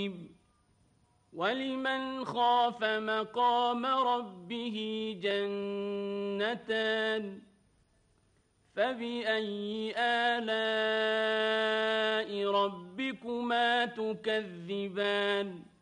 ولمن خاف مقام ربه جنتان فبأي آلاء ربكما تكذبان